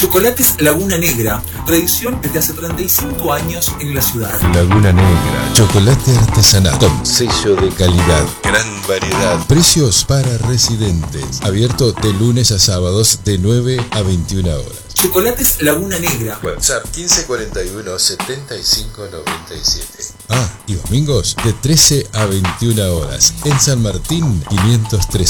Chocolates Laguna Negra, tradición desde hace 35 años en la ciudad. Laguna Negra, chocolate artesanal con sello de calidad, gran variedad, precios para residentes, abierto de lunes a sábados de 9 a 21 horas. Chocolates Laguna Negra. WhatsApp 1541 75 97. Y domingos de 13 a 21 horas. En San Martín 513.